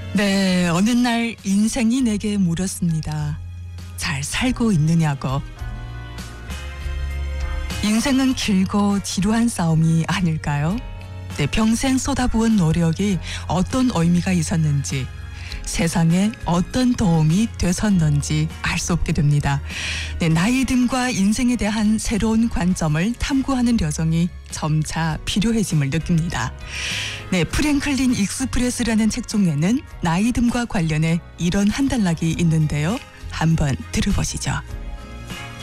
네, 어느 날 인생이 내게 물었습니다. 잘 살고 있느냐고. 인생은 길고 지루한 싸움이 아닐까요? 네, 평생 쏟아부은 노력이 어떤 의미가 있었는지, 세상에 어떤 도움이 되었는지 알 수 없게 됩니다. 네, 나이 듦과 인생에 대한 새로운 관점을 탐구하는 여정이 점차 필요해짐을 느낍니다. 네, 프랭클린 익스프레스라는 책 중에는 나이 듦과 관련해 이런 한 단락이 있는데요. 한번 들어보시죠.